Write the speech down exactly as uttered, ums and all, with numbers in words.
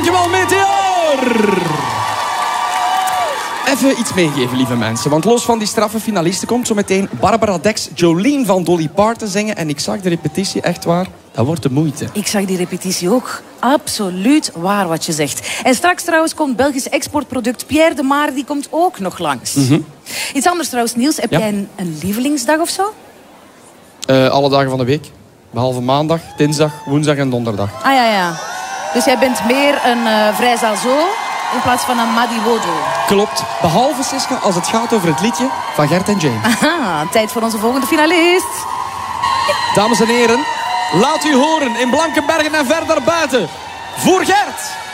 Dankjewel, Meteor! Even iets meegeven, lieve mensen. Want los van die straffe finalisten komt zo meteen Barbara Dex Jolene van Dolly Parton zingen. En ik zag de repetitie, echt waar, dat wordt de moeite. Ik zag die repetitie ook. Absoluut waar wat je zegt. En straks trouwens komt Belgisch exportproduct Pierre de Maar, die komt ook nog langs. Mm-hmm. Iets anders trouwens, Niels. Heb ja? jij een, een lievelingsdag of zo? Uh, alle dagen van de week. Behalve maandag, dinsdag, woensdag en donderdag. Ah ja, ja. Dus jij bent meer een uh, vrijzaal zo in plaats van een Madiwodo. Klopt. Behalve, Siska, als het gaat over het liedje van Gert en James. Aha, tijd voor onze volgende finalist. Dames en heren, laat u horen in Blankenbergen en verder buiten. Voor Gert!